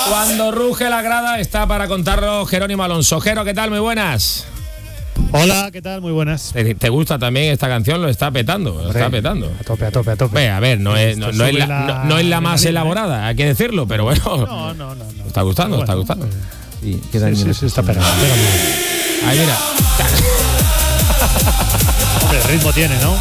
Cuando ruge la grada está para contarlo Jerónimo Alonso. Jero, ¿qué tal? Muy buenas. Hola, ¿qué tal? Muy buenas. ¿Te gusta también esta canción? Lo está petando, lo está petando. A tope. Ve, a ver, no es la más elaborada, hay que decirlo, pero bueno. No. Está gustando, está gustando. Sí, está pegando. Ahí mira. Hombre, el ritmo tiene, ¿no?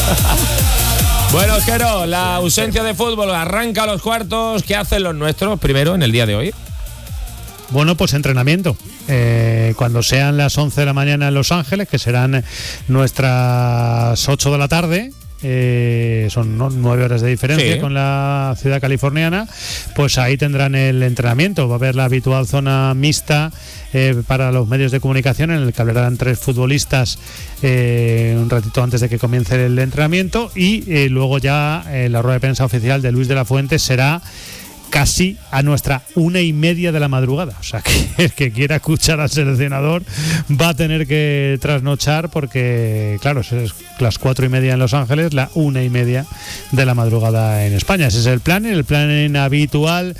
Bueno, Jero, la ausencia de fútbol arranca los cuartos. ¿Qué hacen los nuestros primero en el día de hoy? Bueno, pues entrenamiento. Cuando sean las 11 de la mañana en Los Ángeles, que serán nuestras 8 de la tarde, son 9 horas de diferencia con la ciudad californiana, pues ahí tendrán el entrenamiento. Va a haber la habitual zona mixta para los medios de comunicación, en el que hablarán 3 futbolistas un ratito antes de que comience el entrenamiento, y luego ya la rueda de prensa oficial de Luis de la Fuente será casi a nuestra 1:30 de la madrugada. O sea, que el que quiera escuchar al seleccionador va a tener que trasnochar, porque claro, es las 4:30 en Los Ángeles, la 1:30 de la madrugada en España. Ese es el plan habitual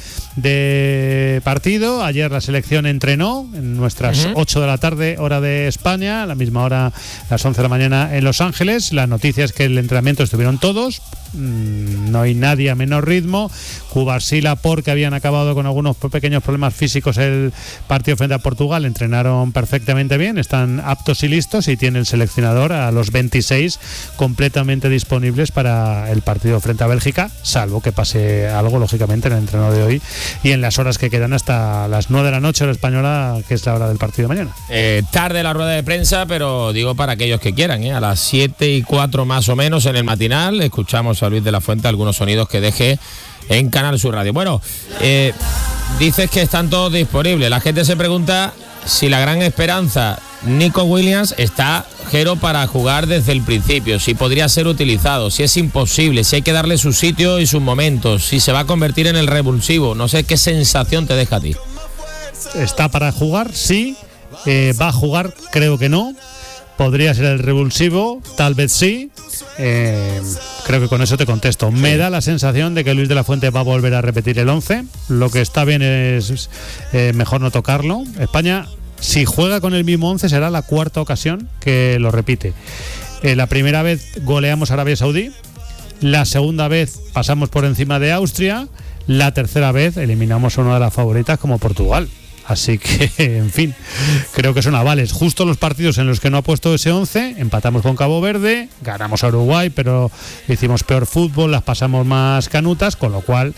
de partido. Ayer la selección entrenó en nuestras 8 de la tarde, hora de España, a la misma hora, las 11 de la mañana en Los Ángeles. La noticia es que el entrenamiento estuvieron todos, no hay nadie a menor ritmo. Cubarsila, porque habían acabado con algunos pequeños problemas físicos el partido frente a Portugal, entrenaron perfectamente bien, están aptos y listos, y tiene el seleccionador a los 26 completamente disponibles para el partido frente a Bélgica, salvo que pase algo, lógicamente, en el entreno de hoy y en las horas que quedan hasta las 9 de la noche hora española, que es la hora del partido de mañana. Tarde la rueda de prensa, pero digo para aquellos que quieran, a las 7:04 más o menos en el matinal, escuchamos a Luis de la Fuente algunos sonidos que deje en Canal Sur Radio. Bueno, dices que están todos disponibles. La gente se pregunta si la gran esperanza, Nico Williams, está, Jero, para jugar desde el principio, si podría ser utilizado, si es imposible, si hay que darle su sitio y sus momentos, si se va a convertir en el revulsivo. No sé qué sensación te deja a ti. Está para jugar, sí. Va a jugar, creo que no. Podría ser el revulsivo, tal vez sí. Creo que con eso te contesto. Me da la sensación de que Luis de la Fuente va a volver a repetir el 11. Lo que está bien es mejor no tocarlo. España, si juega con el mismo 11, será la 4ª ocasión que lo repite. La primera vez goleamos a Arabia Saudí. La segunda vez pasamos por encima de Austria. La tercera vez eliminamos a una de las favoritas, como Portugal. Así que, en fin, creo que son avales. Justo los partidos en los que no ha puesto ese 11, empatamos con Cabo Verde, ganamos a Uruguay, pero hicimos peor fútbol, las pasamos más canutas, con lo cual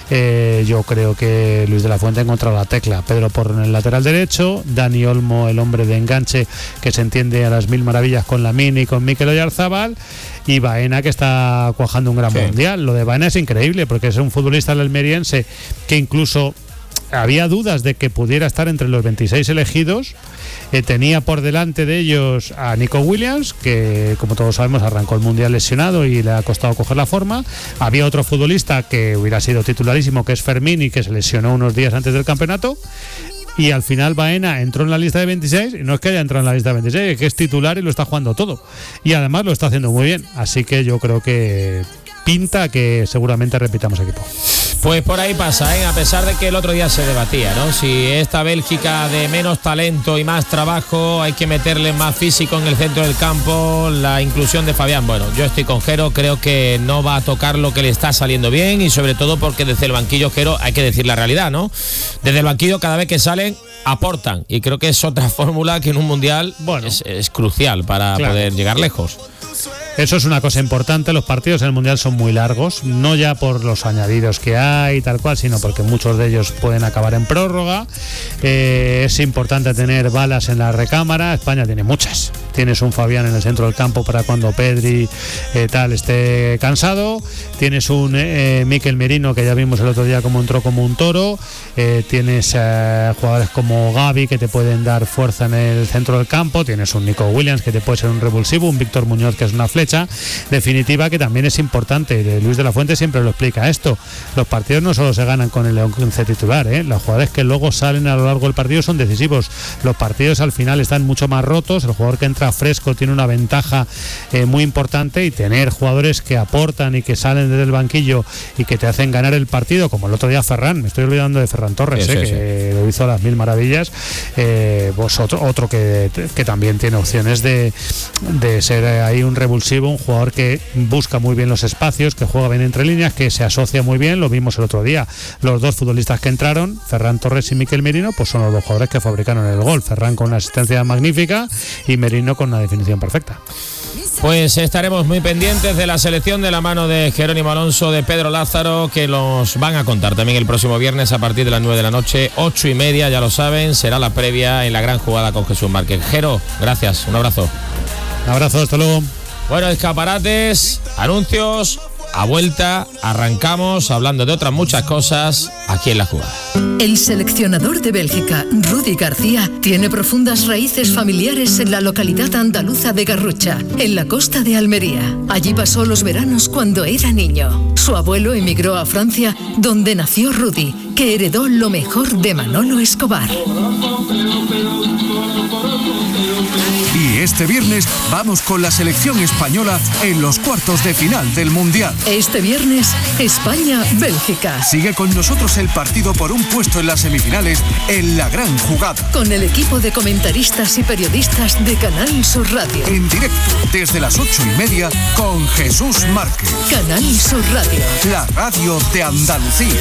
yo creo que Luis de la Fuente ha encontrado la tecla. Pedro Porro en el lateral derecho, Dani Olmo, el hombre de enganche que se entiende a las mil maravillas con Lamine y con Mikel Oyarzabal, y Baena, que está cuajando un gran mundial. Lo de Baena es increíble, porque es un futbolista almeriense que incluso había dudas de que pudiera estar entre los 26 elegidos. Tenía por delante de ellos a Nico Williams, que, como todos sabemos, arrancó el mundial lesionado y le ha costado coger la forma. Había otro futbolista que hubiera sido titularísimo, que es Fermín, y que se lesionó unos días antes del campeonato. Y al final Baena entró en la lista de 26, y no es que haya entrado en la lista de 26, es que es titular y lo está jugando todo. Y además lo está haciendo muy bien. Así que yo creo que pinta que seguramente repitamos equipo. Pues por ahí pasa, a pesar de que el otro día se debatía, ¿no? Si esta Bélgica de menos talento y más trabajo, hay que meterle más físico en el centro del campo, la inclusión de Fabián. Bueno, yo estoy con Jero, creo que no va a tocar lo que le está saliendo bien, y sobre todo porque desde el banquillo, Jero, hay que decir la realidad, ¿no? Desde el banquillo, cada vez que salen, aportan, y creo que es otra fórmula que en un mundial es crucial para poder llegar lejos. Eso es una cosa importante. Los partidos en el Mundial son muy largos, no ya por los añadidos que hay tal cual, sino porque muchos de ellos pueden acabar en prórroga. Es importante tener balas en la recámara. España tiene muchas. Tienes un Fabián en el centro del campo para cuando Pedri esté cansado. Tienes un Mikel Merino, que ya vimos el otro día cómo entró como un toro. Tienes jugadores como Gavi, que te pueden dar fuerza en el centro del campo. Tienes un Nico Williams, que te puede ser un revulsivo. Un Víctor Muñoz, que es una flecha. Definitiva, que también es importante. Luis de la Fuente siempre lo explica esto. Los partidos no solo se ganan con el 11 titular, Los jugadores que luego salen a lo largo del partido son decisivos. Los partidos al final están mucho más rotos. El jugador que entra toca fresco tiene una ventaja muy importante, y tener jugadores que aportan y que salen desde el banquillo y que te hacen ganar el partido, como el otro día Ferran, me estoy olvidando de Ferran Torres, que lo hizo a las mil maravillas. Pues otro que también tiene opciones de ser ahí un revulsivo, un jugador que busca muy bien los espacios, que juega bien entre líneas, que se asocia muy bien. Lo vimos el otro día, los dos futbolistas que entraron, Ferran Torres y Miquel Merino, pues son los dos jugadores que fabricaron el gol. Ferran con una asistencia magnífica y Merino con una definición perfecta. Pues estaremos muy pendientes de la selección de la mano de Jerónimo Alonso, de Pedro Lázaro, que nos van a contar también el próximo viernes a partir de las 9 de la noche, 8:30, ya lo saben, será la previa en la gran jugada con Jesús Márquez. Jero, gracias, un abrazo. Un abrazo, hasta luego. Bueno, escaparates, anuncios, a vuelta, arrancamos hablando de otras muchas cosas aquí en La Jugada. El seleccionador de Bélgica, Rudy García, tiene profundas raíces familiares en la localidad andaluza de Garrucha, en la costa de Almería. Allí pasó los veranos cuando era niño. Su abuelo emigró a Francia, donde nació Rudy, que heredó lo mejor de Manolo Escobar. Y este viernes vamos con la selección española en los cuartos de final del Mundial. Este viernes, España-Bélgica. Sigue con nosotros el partido por un puesto en las semifinales en La Gran Jugada. Con el equipo de comentaristas y periodistas de Canal Sur Radio. En directo, desde las 8:30, con Jesús Márquez. Canal Sur Radio. La radio de Andalucía.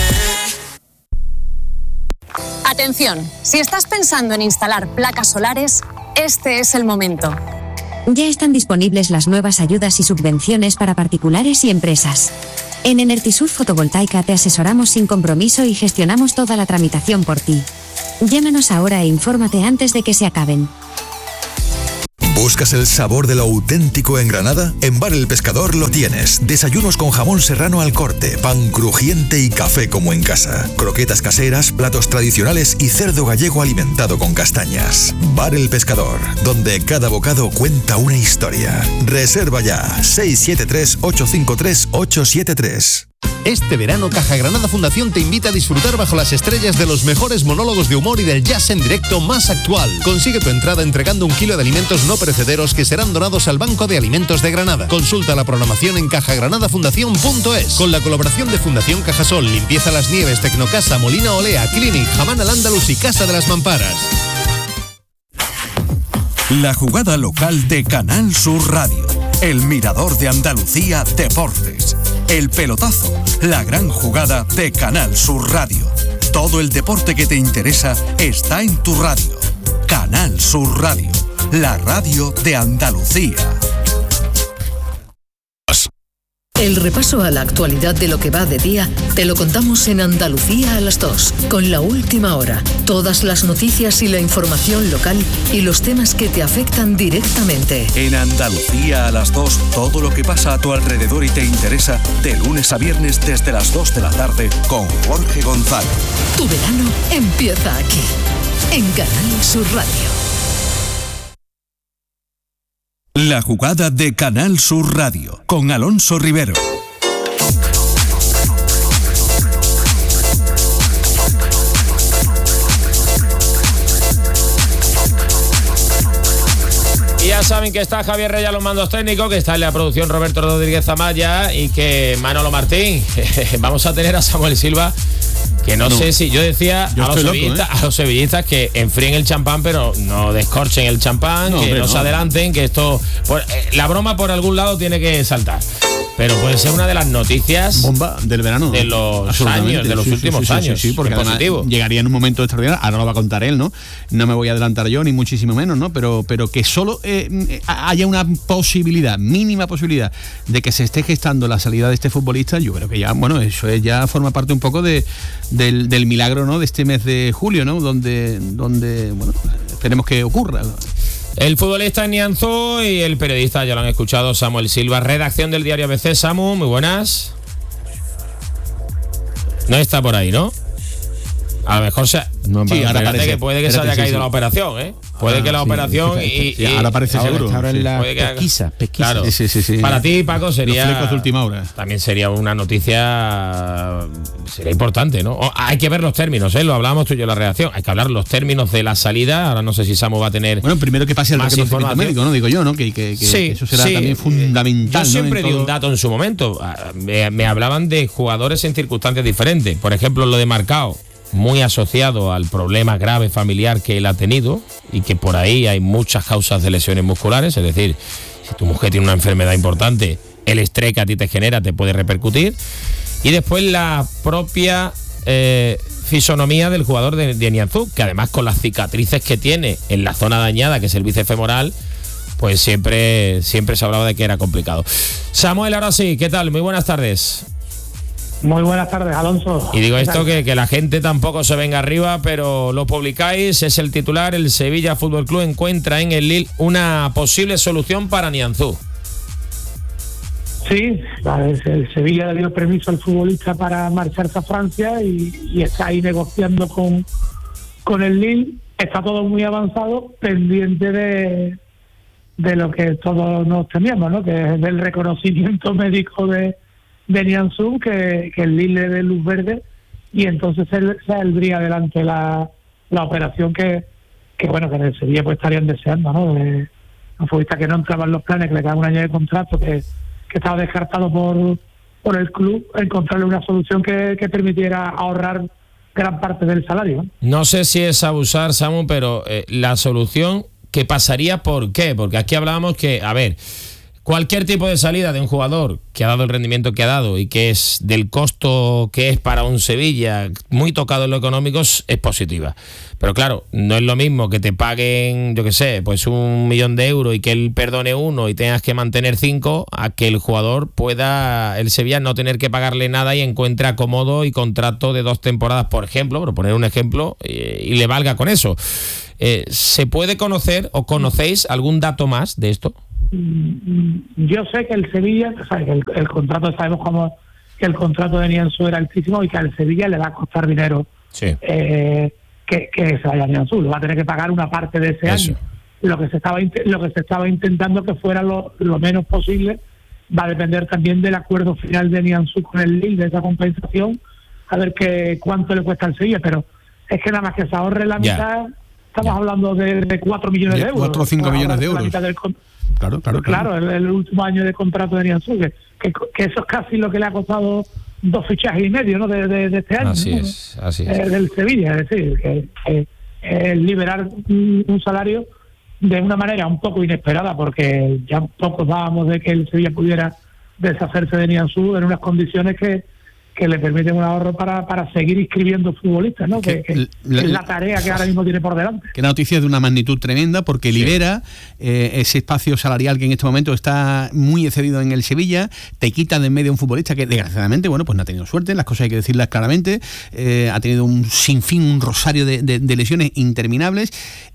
Atención, si estás pensando en instalar placas solares, este es el momento. Ya están disponibles las nuevas ayudas y subvenciones para particulares y empresas. En Enertisur Fotovoltaica te asesoramos sin compromiso y gestionamos toda la tramitación por ti. Llámanos ahora e infórmate antes de que se acaben. ¿Buscas el sabor de lo auténtico en Granada? En Bar El Pescador lo tienes. Desayunos con jamón serrano al corte, pan crujiente y café como en casa. Croquetas caseras, platos tradicionales y cerdo gallego alimentado con castañas. Bar El Pescador, donde cada bocado cuenta una historia. Reserva ya, 673-853-873. Este verano, Caja Granada Fundación te invita a disfrutar bajo las estrellas de los mejores monólogos de humor y del jazz en directo más actual. Consigue tu entrada entregando 1 kilo de alimentos no perecederos que serán donados al Banco de Alimentos de Granada. Consulta la programación en cajagranadafundación.es. Con la colaboración de Fundación Cajasol, Limpieza Las Nieves, Tecnocasa, Molina Olea, Clinic, Jamán Al Andalus y Casa de las Mamparas. La jugada local de Canal Sur Radio. El Mirador de Andalucía Deportes. El pelotazo, la gran jugada de Canal Sur Radio. Todo el deporte que te interesa está en tu radio. Canal Sur Radio, la radio de Andalucía. El repaso a la actualidad de lo que va de día te lo contamos en Andalucía a las 2, con La Última Hora. Todas las noticias y la información local y los temas que te afectan directamente. En Andalucía a las 2, todo lo que pasa a tu alrededor y te interesa, de lunes a viernes desde las 2 de la tarde, con Jorge González. Tu verano empieza aquí, en Canal Sur Radio. La jugada de Canal Sur Radio, con Alonso Rivero. Y ya saben que está Javier Reyes a los mandos técnicos, que está en la producción Roberto Rodríguez Amaya y que Manolo Martín. Vamos a tener a Samuel Silva, que no sé si yo decía a los sevillistas que enfríen el champán, pero no descorchen el champán, que no se adelanten, que esto la broma por algún lado tiene que saltar. Pero puede ser una de las noticias bomba del verano, de los años, de los últimos años. Sí, porque positivo. Llegaría en un momento extraordinario. Ahora lo va a contar él, ¿no? No me voy a adelantar yo, ni muchísimo menos, ¿no? Pero que solo haya una posibilidad, mínima posibilidad, de que se esté gestando la salida de este futbolista. Yo creo que ya, bueno, eso ya forma parte un poco del milagro, ¿no? De este mes de julio, ¿no? Donde bueno, esperemos que ocurra. El futbolista Nianzú y el periodista, ya lo han escuchado, Samuel Silva. Redacción del diario ABC. Samu, muy buenas. No está por ahí, ¿no? A lo mejor No, sí, ahora parece que puede que se haya caído la operación, ¿eh? Puede que la operación y ahora parece seguro. Ahora en la pesquisa. Claro. Sí. Para ti, Paco, sería los flecos de última hora. También sería una noticia, sería importante, ¿no? Hay que ver los términos, ¿eh? Lo hablábamos tú y yo en la redacción. Hay que hablar los términos de la salida. Ahora no sé si Samu va a tener. Bueno, primero que pase el reconocimiento médico, ¿no? Digo yo, ¿no? Que eso será también fundamental. Yo siempre di un dato en su momento. Me hablaban de jugadores en circunstancias diferentes. Por ejemplo, lo de Marcao, muy asociado al problema grave familiar que él ha tenido y que por ahí hay muchas causas de lesiones musculares, es decir, si tu mujer tiene una enfermedad importante, el estrés que a ti te genera te puede repercutir. Y después la propia fisonomía del jugador de Nianzú, que además con las cicatrices que tiene en la zona dañada, que es el bíceps femoral, pues siempre se hablaba de que era complicado. Samuel, ahora sí, ¿qué tal? Muy buenas tardes. Muy buenas tardes, Alonso. Y digo esto que la gente tampoco se venga arriba, pero lo publicáis, es el titular: el Sevilla Fútbol Club encuentra en el Lille una posible solución para Nianzú. Sí, el Sevilla le dio permiso al futbolista para marcharse a Francia y está ahí negociando con el Lille. Está todo muy avanzado, pendiente de lo que todos nos temíamos, ¿no? Que es del reconocimiento médico de Nianzú, que el Lille le dé luz verde y entonces saldría adelante la operación que bueno, que en el Sevilla pues estarían deseando, ¿no? Un futbolista que no entraba en los planes, que le queda un año de contrato, que estaba descartado por el club, encontrarle una solución que permitiera ahorrar gran parte del salario. No sé si es abusar, Samu, pero la solución que pasaría, ¿por qué? Porque aquí hablábamos que, a ver, cualquier tipo de salida de un jugador que ha dado el rendimiento que ha dado y que es del costo que es para un Sevilla muy tocado en lo económico es positiva. Pero claro, no es lo mismo que te paguen, yo qué sé, pues 1 millón de euros y que él perdone 1 y tengas que mantener 5, a que el jugador pueda, el Sevilla, no tener que pagarle nada y encuentre acomodo y contrato de 2 temporadas, por ejemplo, por poner un ejemplo, y le valga con eso. ¿Se puede conocer o conocéis algún dato más de esto? Yo sé que el Sevilla, o sea, que el contrato, sabemos cómo que el contrato de Nianzú era altísimo y que al Sevilla le va a costar dinero. Sí. Que se vaya a Nianzú, va a tener que pagar una parte de ese año. Lo que se estaba intentando que fuera lo menos posible. Va a depender también del acuerdo final de Nianzú con el Lille, de esa compensación, a ver cuánto le cuesta al Sevilla, pero es que nada más que se ahorre la mitad, estamos hablando de 4 millones de euros. 4 o 5 millones de euros. Claro, el último año de contrato de Nianzú, que eso es casi lo que le ha costado 2 fichajes y medio, ¿no? de este año. Así ¿no? es. Del Sevilla, es decir, que liberar un salario de una manera un poco inesperada, porque ya pocos dábamos de que el Sevilla pudiera deshacerse de Nianzú en unas condiciones que le permiten un ahorro para seguir inscribiendo futbolistas, ¿no? Que es la tarea que ahora mismo tiene por delante. Que la noticia es de una magnitud tremenda, porque libera ese espacio salarial que en este momento está muy excedido en el Sevilla, te quita de en medio un futbolista que desgraciadamente, bueno, pues no ha tenido suerte, las cosas hay que decirlas claramente, ha tenido un sinfín, un rosario de lesiones interminables,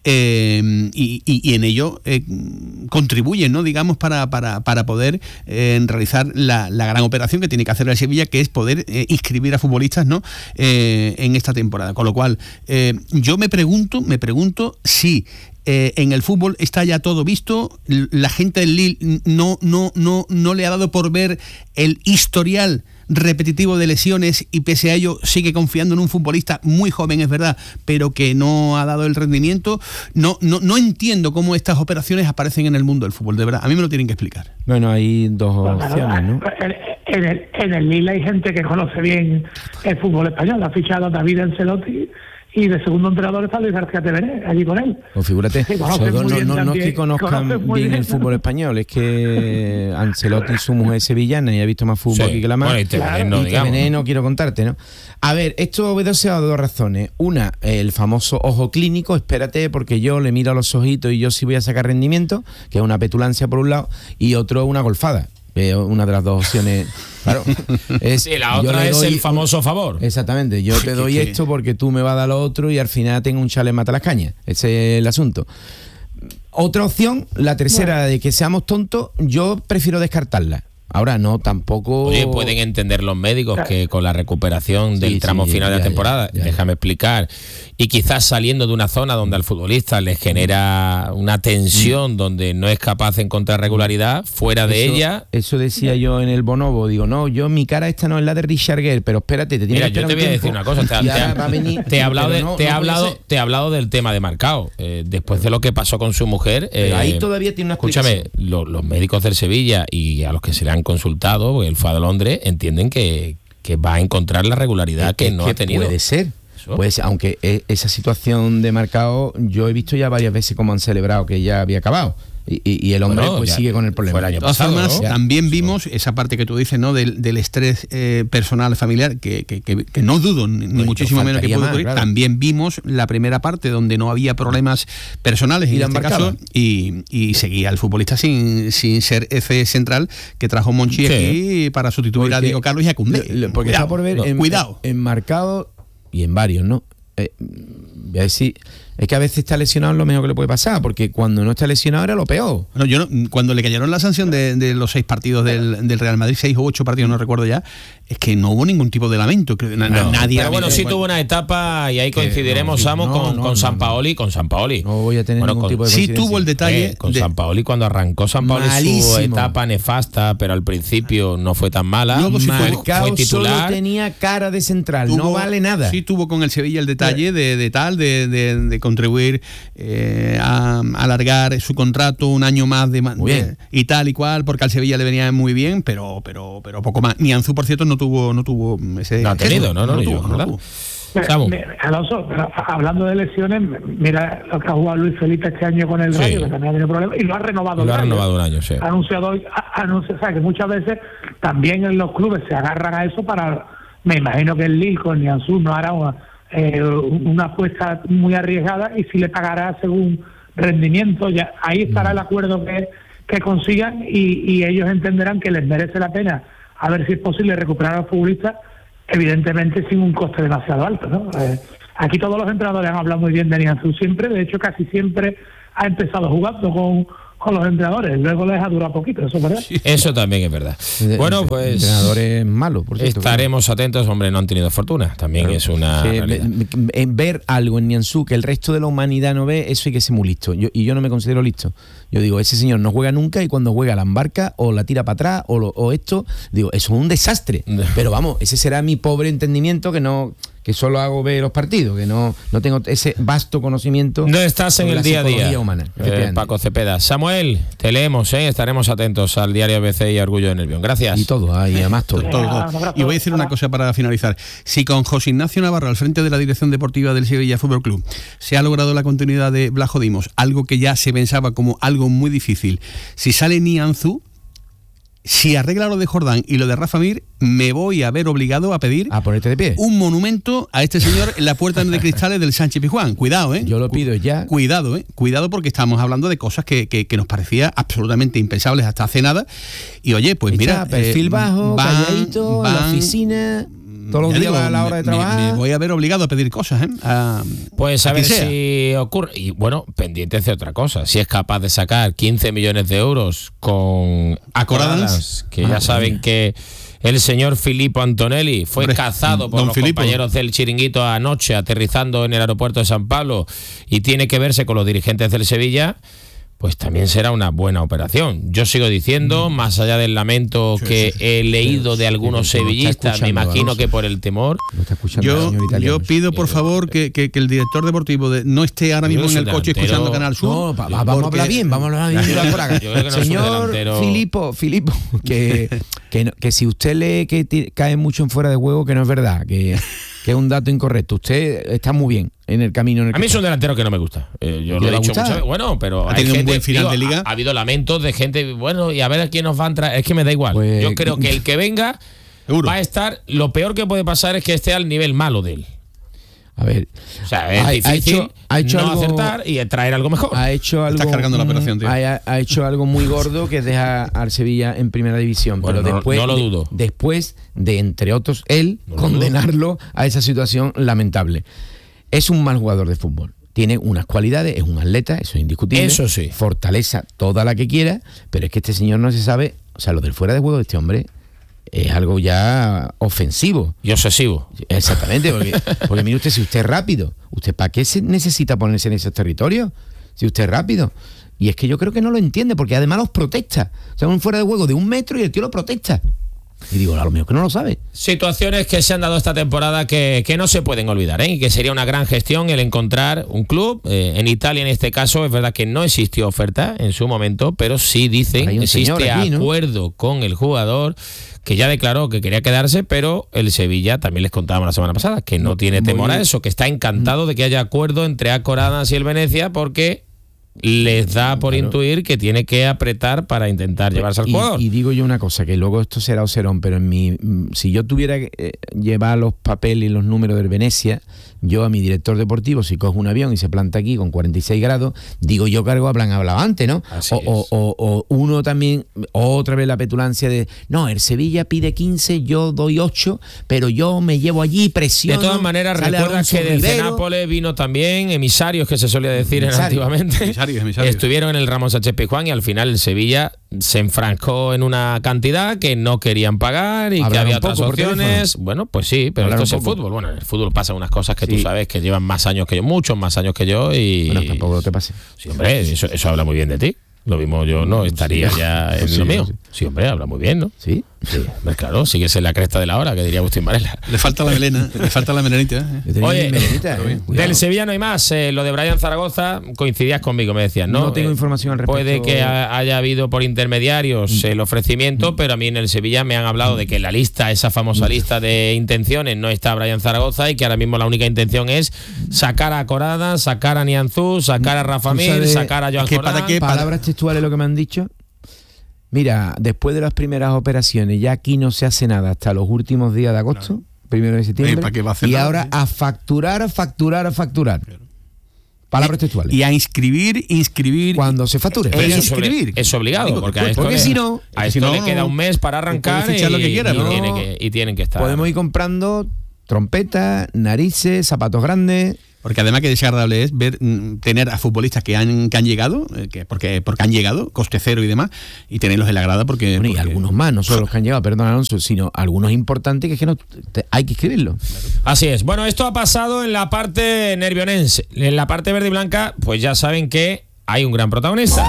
y en ello contribuyen, ¿no? Digamos, para poder realizar la gran operación que tiene que hacer el Sevilla, que es poder inscribir a futbolistas, ¿no? En esta temporada. Con lo cual, yo me pregunto si en el fútbol está ya todo visto. La gente del Lille no le ha dado por ver el historial repetitivo de lesiones y pese a ello sigue confiando en un futbolista muy joven, es verdad, pero que no ha dado el rendimiento. No entiendo cómo estas operaciones aparecen en el mundo del fútbol, de verdad. A mí me lo tienen que explicar. Bueno, hay dos opciones, ¿no? En el Lille hay gente que conoce bien el fútbol español. Ha fichado a David Ancelotti y de segundo entrenador está Luis García Tevené, allí con él. Pues figúrate, sí, no es que conozcan bien el fútbol español, es que Ancelotti, su mujer es sevillana y ha visto más fútbol aquí que la madre. Bueno, y Tevené no quiero contarte, ¿no? A ver, esto obedece a 2 razones. Una, el famoso ojo clínico, espérate, porque yo le miro a los ojitos y yo sí voy a sacar rendimiento, que es una petulancia por un lado, y otro, una golfada. Una de las 2 opciones, claro. La otra es el famoso favor. Exactamente, yo te doy esto porque tú me vas a dar lo otro y al final tengo un chale mata las cañas. Ese es el asunto. Otra opción, la tercera, de que seamos tontos, yo prefiero descartarla. Ahora no, tampoco... Oye, pueden entender los médicos que con la recuperación del tramo final de la temporada, déjame explicar, y quizás saliendo de una zona donde al futbolista le genera una tensión donde no es capaz de encontrar regularidad, fuera de ella... Eso decía yo en el Bonobo, digo, no, mi cara esta no es la de Richard Gere, pero espérate, te tienes que yo te voy a decir una cosa, te he hablado del tema de Marcao, después de lo que pasó con su mujer... ahí todavía tiene una explicación. Escúchame, los médicos del Sevilla y a los que se le han consultado, porque él fue a Londres, entienden que va a encontrar la regularidad que no ha tenido. Puede ser, aunque esa situación de Marcao, yo he visto ya varias veces cómo han celebrado que ya había acabado. Y el hombre sigue con el problema. De todas formas, también vimos esa parte que tú dices, ¿no? Del estrés personal, familiar, que no dudo, ni muchísimo menos que puede ocurrir. Claro. También vimos la primera parte donde no había problemas personales en este caso, y seguía el futbolista sin ser F central que trajo Monchi aquí para sustituir a Diego Carlos y a Koundé. Porque está por ver en Marcao y en varios, ¿no? Voy a decir, es que a veces está lesionado es lo mejor que le puede pasar, porque cuando no está lesionado era lo peor. Bueno, cuando le cayeron la sanción de los 6 partidos del Real Madrid, 6 o 8 partidos, no recuerdo ya, es que no hubo ningún tipo de lamento. Nadie. Pero bueno, sí tuvo una etapa, y ahí coincidiremos, Samu, con Sampaoli. No voy a tener ningún tipo de sí tuvo el detalle con Sampaoli, cuando arrancó Sampaoli su etapa nefasta, pero al principio no fue tan mala. Luego fue titular. Solo tenía cara de central, no vale nada. Sí tuvo con el Sevilla el detalle de contribuir a alargar su contrato un año más y tal y cual, porque al Sevilla le venía muy bien, pero poco más. Ni Ansu, por cierto, no tuvo ese... No ha tenido, no tuvo. Alonso, hablando de lesiones, mira lo que ha jugado Luis Felipe este año con el Rayo, que también ha tenido problemas, y lo ha renovado un año, sí. Ha anunciado, o sea, que muchas veces también en los clubes se agarran a eso para... Me imagino que el Lille con Nianzú no hará una apuesta muy arriesgada, y si le pagará según rendimiento, ya ahí estará el acuerdo que consigan, y ellos entenderán que les merece la pena a ver si es posible recuperar a los futbolistas, evidentemente sin un coste demasiado alto, ¿no? Aquí todos los entrenadores han hablado muy bien de Nianzú siempre, de hecho casi siempre ha empezado jugando con los entrenadores, luego les ha durado poquito, eso es verdad. Eso también es verdad. Bueno, pues entrenadores malos, por cierto. Estaremos atentos, hombre, no han tenido fortuna, también es una realidad. En ver algo en Nianzú que el resto de la humanidad no ve, eso hay que ser muy listo. Yo no me considero listo. Yo digo, ese señor no juega nunca, y cuando juega la embarca o la tira para atrás o esto, digo, eso es un desastre. Pero vamos, ese será mi pobre entendimiento, que solo hago ver los partidos, que no tengo ese vasto conocimiento. No estás en el día a día humana, Paco Cepeda. Samuel, te leemos, estaremos atentos al diario ABC y a Orgullo de Nervión. Gracias. Y todo, y además todo. Y voy a decir una cosa para finalizar. Si con José Ignacio Navarro al frente de la dirección deportiva del Sevilla Fútbol Club se ha logrado la continuidad de Blajo Dimos, algo que ya se pensaba como algo muy difícil, si sale Nianzú, si arregla lo de Jordán y lo de Rafa Mir, me voy a ver obligado a pedir a ponerte de pie un monumento a este señor en la puerta de cristales del Sánchez Pizjuán. Cuidado, Yo lo pido ya. Cuidado, porque estamos hablando de cosas que nos parecía absolutamente impensables hasta hace nada. Y oye, pues mira, perfil bajo, calladito, en la oficina. Todos los días a la hora de trabajar. Me voy a ver obligado a pedir cosas, Pues a ver si ocurre. Y bueno, pendientes de otra cosa. Si es capaz de sacar 15 millones de euros con Acoradans, que ya saben que el señor Filippo Antonelli fue cazado por los compañeros del Chiringuito anoche aterrizando en el aeropuerto de San Pablo, y tiene que verse con los dirigentes del Sevilla, pues también será una buena operación. Yo sigo diciendo, más allá del lamento que he leído de algunos sevillistas, me imagino que por el temor. Yo pido, por favor, que el director deportivo no esté ahora mismo en el coche escuchando Canal Sur. No, vamos a hablar bien por acá. Señor Filippo, que si usted lee que cae mucho en fuera de juego, que no es verdad, que es un dato incorrecto. Usted está muy bien en el camino. A mí es un delantero que no me gusta. Yo lo he dicho muchas veces. Bueno, pero ha tenido un buen final de liga. Ha habido lamentos de gente, bueno, y a ver a quién nos va a entrar. Es que me da igual. Pues, yo creo que el que venga va a estar. Lo peor que puede pasar es que esté al nivel malo de él. A ver, o sea, es difícil ha hecho no algo, acertar y traer algo mejor. Ha hecho algo. Estás cargando la operación, tío. Ha hecho algo muy gordo, que deja al Sevilla en primera división. Bueno, pero después, no lo dudo. Después de, entre otros, él condenarlo a esa situación lamentable. Es un mal jugador de fútbol. tiene unas cualidades, es un atleta, eso es indiscutible. Eso sí. Fortaleza toda la que quiera, pero es que este señor no se sabe, o sea, lo del fuera de juego de este hombre es algo ya ofensivo. Y obsesivo. Exactamente, porque mire usted, si usted es rápido, ¿usted para qué se necesita ponerse en esos territorios? Si usted es rápido. Y es que yo creo que no lo entiende, porque además los protesta. O sea, un fuera de juego de 1 metro y el tío lo protesta. Y digo, a lo mejor que no lo sabe. Situaciones que se han dado esta temporada que no se pueden olvidar, ¿eh? Y que sería una gran gestión el encontrar un club. En Italia, en este caso, es verdad que no existió oferta en su momento, pero sí dicen que existe aquí, ¿no? Acuerdo con el jugador, que ya declaró que quería quedarse, pero el Sevilla, también les contábamos la semana pasada, que no tiene temor a eso, que está encantado de que haya acuerdo entre Acoradas y el Venecia, porque les da por intuir que tiene que apretar para intentar llevarse al jugador. Y digo yo una cosa, que luego esto será Oserón, pero si yo tuviera que llevar los papeles y los números del Venecia, yo a mi director deportivo, si cojo un avión y se planta aquí con 46 grados, digo yo que algo habrán hablado antes, ¿no? O uno también, otra vez la petulancia de, no, el Sevilla pide 15, yo doy 8, pero yo me llevo allí, presiono. De todas maneras, recuerdas que desde Nápoles vino también emisarios, que se solía decir antiguamente. Estuvieron en el Ramón Sánchez Pizjuán y al final el Sevilla se enfrancó en una cantidad que no querían pagar y que había otras opciones. Bueno, pues sí, pero esto es el fútbol. Bueno, en el fútbol pasan unas cosas que tú sabes que llevan más años que yo, muchos más años que yo. Y bueno, tampoco te pase. Sí, hombre, eso habla muy bien de ti. Lo mismo yo no estaría ya en lo mío. Sí, hombre, habla muy bien, ¿no? Sí. Pues claro, sigues en la cresta de la hora, que diría Agustín Varela. Le falta la melena, le falta la melenita. Oye, del Sevilla no hay más. Lo de Brian Zaragoza, coincidías conmigo, me decías, ¿no? No tengo información al respecto. Puede que haya habido por intermediarios el ofrecimiento, pero a mí en el Sevilla me han hablado de que en la lista, esa famosa lista de intenciones, no está Brian Zaragoza y que ahora mismo la única intención es sacar a Corada, sacar a Nianzú, sacar a Rafa Mir, sacar a Joan Jordán. Palabras textuales lo que me han dicho. Mira, después de las primeras operaciones, ya aquí no se hace nada hasta los últimos días de agosto, 1 de septiembre, y ahora a facturar. Palabras textuales. Y a inscribir cuando se facture. Es obligado, porque a esto, le queda un mes para arrancar y tienen que estar. Podemos ir comprando trompetas, narices, zapatos grandes. Porque además que desagradable es tener a futbolistas que han llegado, porque han llegado, coste cero y demás, y tenerlos en la grada porque... Bueno, y algunos más, no solo los que han llegado, perdón Alonso, sino algunos importantes que es que no hay que escribirlo. Así es. Bueno, esto ha pasado en la parte nervionense. En la parte verde y blanca, pues ya saben que hay un gran protagonista.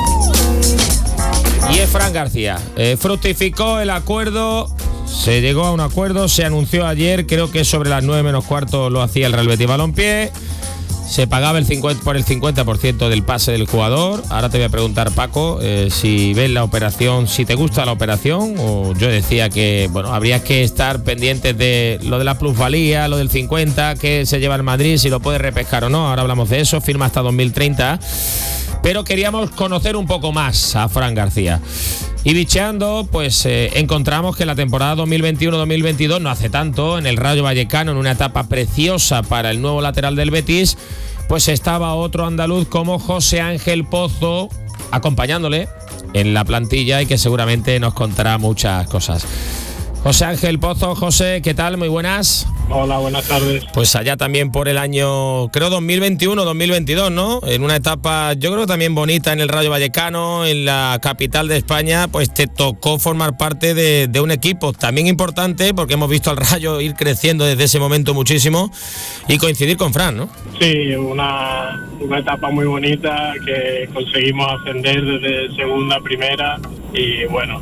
Y es Fran García. Fructificó el acuerdo... Se llegó a un acuerdo, se anunció ayer, creo que sobre las 9 menos cuarto lo hacía el Real Betis Balompié. Se pagaba por el 50% del pase del jugador. Ahora te voy a preguntar, Paco, si ves la operación, si te gusta la operación, o yo decía que bueno, habría que estar pendientes de lo de la plusvalía, lo del 50, que se lleva el Madrid, si lo puede repescar o no. Ahora hablamos de eso, firma hasta 2030. Pero queríamos conocer un poco más a Fran García. Y bicheando, pues encontramos que la temporada 2021-2022, no hace tanto, en el Rayo Vallecano, en una etapa preciosa para el nuevo lateral del Betis, pues estaba otro andaluz como José Ángel Pozo, acompañándole en la plantilla y que seguramente nos contará muchas cosas. José Ángel Pozo. José, ¿qué tal? Muy buenas. Hola, buenas tardes. Pues allá también por el año, creo 2021-2022, ¿no? En una etapa, yo creo también bonita en el Rayo Vallecano, en la capital de España, pues te tocó formar parte de un equipo también importante, porque hemos visto al Rayo ir creciendo desde ese momento muchísimo y coincidir con Fran, ¿no? Sí, una etapa muy bonita que conseguimos ascender desde segunda a primera y bueno,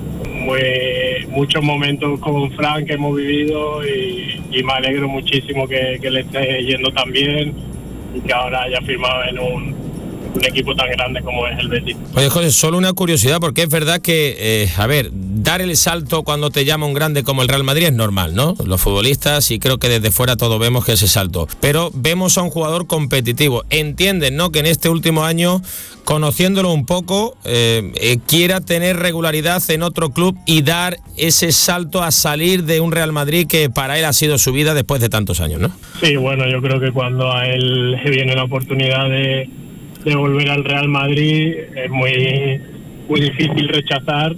muchos momentos con Fran que hemos vivido y me alegro muchísimo que le esté yendo tan bien y que ahora haya firmado en un equipo tan grande como es el Betis. Oye, José, solo una curiosidad, porque es verdad que, dar el salto cuando te llama un grande como el Real Madrid es normal, ¿no? Los futbolistas, y creo que desde fuera todos vemos que ese salto. Pero vemos a un jugador competitivo. Entienden, ¿no?, que en este último año, conociéndolo un poco, quiera tener regularidad en otro club y dar ese salto a salir de un Real Madrid que para él ha sido su vida después de tantos años, ¿no? Sí, bueno, yo creo que cuando a él le viene la oportunidad de volver al Real Madrid es muy difícil rechazar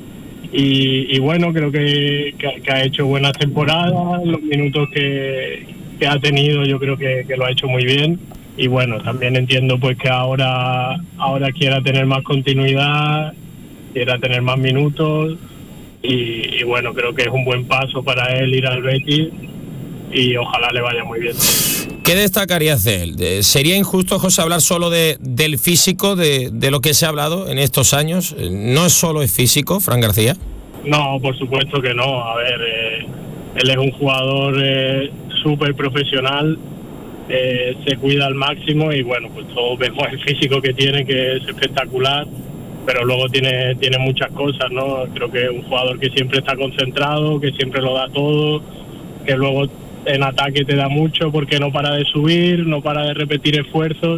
y bueno, creo que ha hecho buenas temporadas, los minutos que ha tenido yo creo que lo ha hecho muy bien y bueno, también entiendo pues que ahora quiera tener más continuidad, quiera tener más minutos, y bueno, creo que es un buen paso para él ir al Betis y ojalá le vaya muy bien. ¿Qué destacarías de él? ¿Sería injusto, José, hablar solo del físico, de lo que se ha hablado en estos años? ¿No es solo el físico, Fran García? No, por supuesto que no. A ver, él es un jugador súper profesional, se cuida al máximo y bueno, pues todos vemos el físico que tiene, que es espectacular, pero luego tiene muchas cosas, ¿no? Creo que es un jugador que siempre está concentrado, que siempre lo da todo, que luego en ataque te da mucho porque no para de subir, no para de repetir esfuerzos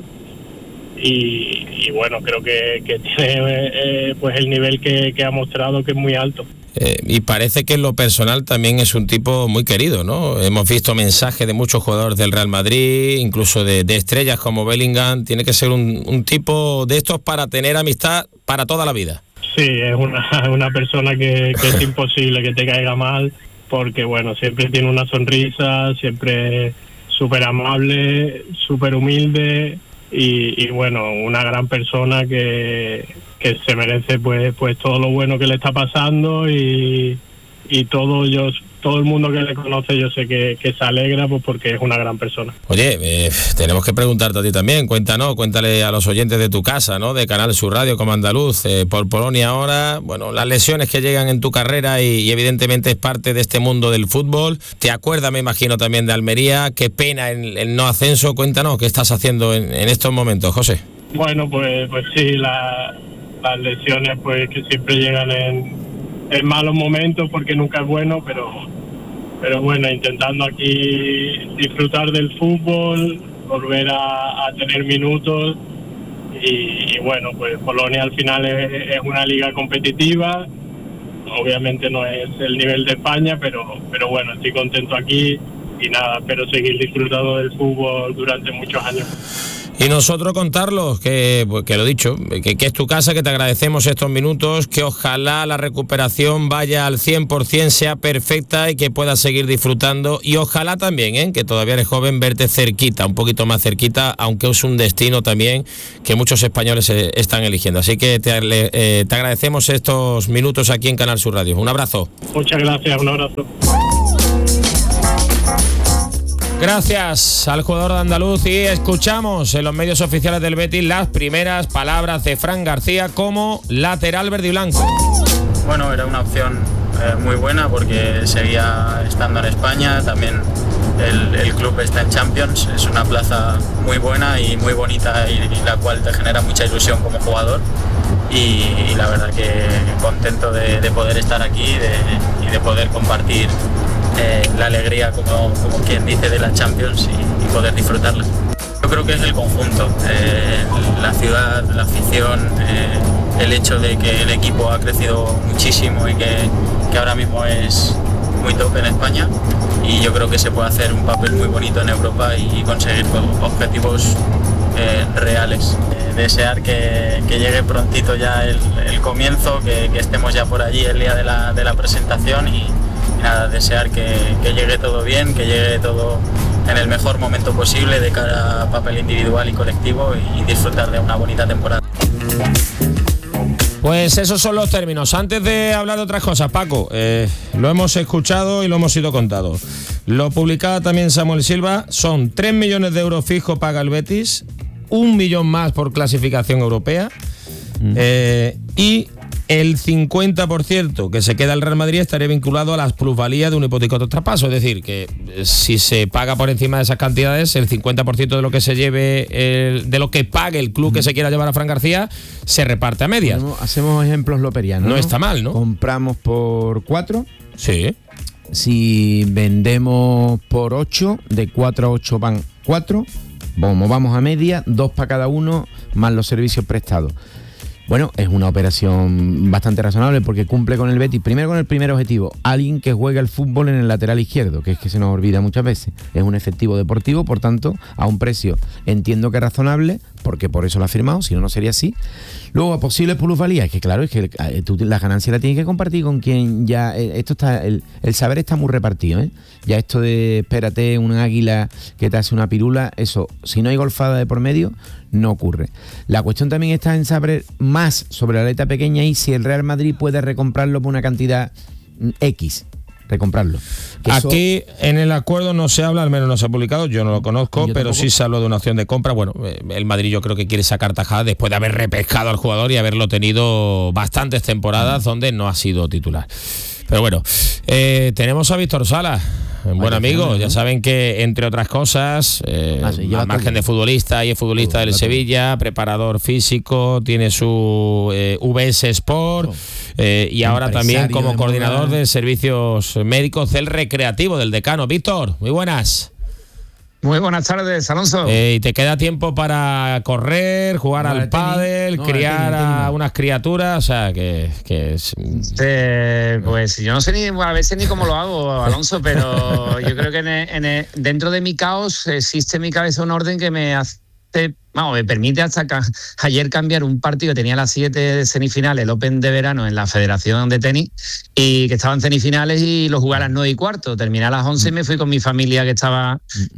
y bueno, creo que tiene pues el nivel que ha mostrado, que es muy alto. Y parece que en lo personal también es un tipo muy querido, ¿no? Hemos visto mensajes de muchos jugadores del Real Madrid, incluso de estrellas como Bellingham. Tiene que ser un tipo de estos para tener amistad para toda la vida. Sí, es una persona que es imposible que te caiga mal, porque bueno, siempre tiene una sonrisa, siempre súper amable, súper humilde y bueno, una gran persona que se merece pues todo lo bueno que le está pasando y todo el mundo que le conoce yo sé que se alegra pues porque es una gran persona. Oye, tenemos que preguntarte a ti también, cuéntale a los oyentes de tu casa, ¿no? De Canal Sur Radio como andaluz, por Polonia ahora, bueno, las lesiones que llegan en tu carrera y evidentemente es parte de este mundo del fútbol. Te acuerdas, me imagino, también de Almería, qué pena el no ascenso. Cuéntanos, ¿qué estás haciendo en estos momentos, José? Bueno, pues sí, las lesiones pues que siempre llegan en malos momentos porque nunca es bueno, pero bueno, intentando aquí disfrutar del fútbol, volver a tener minutos y bueno, pues Polonia al final es una liga competitiva, obviamente no es el nivel de España, pero bueno, estoy contento aquí y nada, espero seguir disfrutando del fútbol durante muchos años. Y nosotros contarlos, que lo dicho, que es tu casa, que te agradecemos estos minutos, que ojalá la recuperación vaya al 100%, sea perfecta y que puedas seguir disfrutando. Y ojalá también, que todavía eres joven, verte cerquita, un poquito más cerquita, aunque es un destino también que muchos españoles están eligiendo. Así que te agradecemos estos minutos aquí en Canal Sur Radio. Un abrazo. Muchas gracias, un abrazo. Gracias al jugador de andaluz y escuchamos en los medios oficiales del Betis las primeras palabras de Fran García como lateral verde y blanco. Bueno, era una opción muy buena porque seguía estando en España, también el club está en Champions, es una plaza muy buena y muy bonita y la cual te genera mucha ilusión como jugador y la verdad que contento de poder estar aquí y de poder compartir la alegría, como quien dice, de la Champions y poder disfrutarla. Yo creo que es el conjunto, la ciudad, la afición, el hecho de que el equipo ha crecido muchísimo y que ahora mismo es muy top en España y yo creo que se puede hacer un papel muy bonito en Europa y conseguir objetivos reales. Desear que llegue prontito ya el comienzo, que estemos ya por allí el día de la presentación y nada, desear que llegue todo bien, que llegue todo en el mejor momento posible de cara a papel individual y colectivo y disfrutar de una bonita temporada. Pues esos son los términos. Antes de hablar de otras cosas, Paco, lo hemos escuchado y lo hemos ido contado. Lo publicaba también Samuel Silva, son 3 millones de euros fijo paga el Betis, 1 millón más por clasificación europea y el 50% que se queda el Real Madrid estaría vinculado a las plusvalías de un hipotético traspaso. Es decir, que si se paga por encima de esas cantidades, el 50% de lo que se lleve, de lo que pague el club que se quiera llevar a Fran García, se reparte a medias. Hacemos ejemplos loperianos. No está mal, ¿no? Compramos por 4. Sí. Si vendemos por 8, de 4 a 8 van 4. Vamos a media, 2 para cada uno, más los servicios prestados. Bueno, es una operación bastante razonable porque cumple con el Betis, primero con el primer objetivo, alguien que juegue al fútbol en el lateral izquierdo, que es que se nos olvida muchas veces. Es un efectivo deportivo, por tanto, a un precio entiendo que razonable, porque por eso lo ha firmado, si no, no sería así. Luego, posibles plusvalías, que claro, es que tú la ganancia la tienes que compartir con quien ya... esto está el saber está muy repartido, ¿eh? Ya esto de, espérate, un águila que te hace una pirula, eso, si no hay golfada de por medio, no ocurre. La cuestión también está en saber más sobre la letra pequeña y si el Real Madrid puede recomprarlo por una cantidad X. Recomprarlo. Aquí en el acuerdo no se habla, al menos no se ha publicado, yo no lo conozco, pero sí se habló de una opción de compra. Bueno, el Madrid yo creo que quiere sacar tajada después de haber repescado al jugador y haberlo tenido bastantes temporadas donde no ha sido titular. Pero bueno, tenemos a Víctor Sala, un buen amigo. Ya saben que, entre otras cosas, al margen de futbolista, y es futbolista del Sevilla, preparador físico, tiene su VS Sport y ahora también como coordinador de servicios médicos del Recreativo del Decano. Víctor, muy buenas. Muy buenas tardes, Alonso. ¿Y te queda tiempo para correr, jugar al pádel, criar a unas criaturas? O sea, pues yo no sé ni a veces ni cómo lo hago, Alonso, pero yo creo que dentro de mi caos existe en mi cabeza un orden que me hace... me permite hasta ayer cambiar un partido que tenía a las 7 de semifinales, el Open de verano en la Federación de Tenis, y que estaban semifinales y lo jugué a las 9:15. Terminé a las 11 y me fui con mi familia que estaba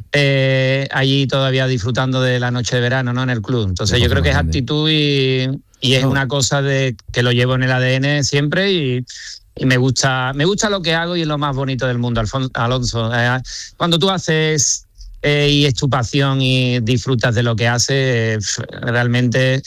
allí todavía disfrutando de la noche de verano, ¿no? En el club. Entonces yo creo que es actitud y es una cosa de que lo llevo en el ADN siempre y me gusta lo que hago y es lo más bonito del mundo, Alonso. Cuando tú haces... y es tu pasión y disfrutas de lo que haces, realmente